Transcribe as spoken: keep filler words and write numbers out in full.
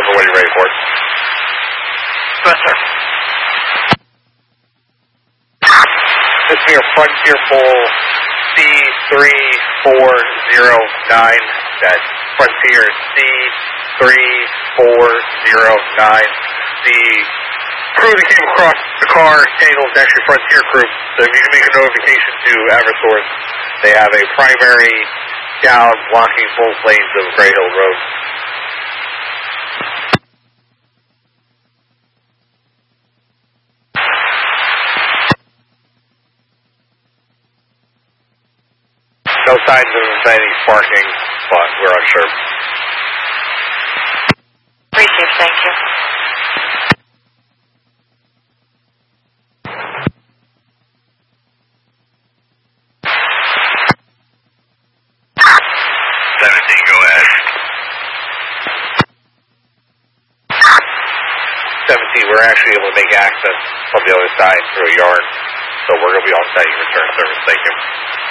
for when you're ready for it. Yes, sir. This is your Frontier Pole C three four zero nine. That's Frontier C three four zero nine. The crew that came across the car, Tangle, is actually Frontier crew. So if you can make a notification to Eversource, they have a primary down blocking both lanes of Gray Hill Road. No signs of any sparking, but we're unsure. Received, thank you. seventeen, go ahead. seventeen, we're actually able to make access from the other side through a yard, so we're going to be on site and return service. Thank you.